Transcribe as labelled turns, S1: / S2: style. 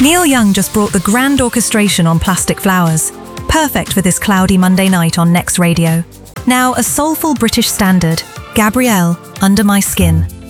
S1: Neil Young just brought the grand orchestration on Plastic Flowers, perfect for this cloudy Monday night on Next Radio. Now, a soulful British standard, Gabrielle, Under My Skin.